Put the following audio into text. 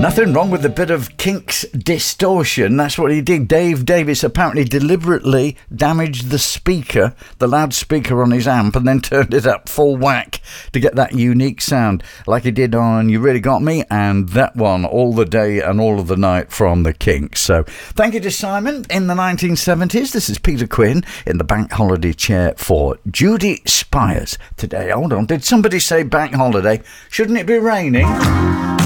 Nothing wrong with a bit of Kinks distortion. That's what he did. Dave Davis apparently deliberately damaged the speaker, the loudspeaker on his amp, and then turned it up full whack to get that unique sound, like he did on You Really Got Me and that one, All the Day and All of the Night from the Kinks. So thank you to Simon in the 1970s. This is Peter Quinn in the bank holiday chair for Judy Spires today. Hold on, did somebody say bank holiday? Shouldn't it be raining?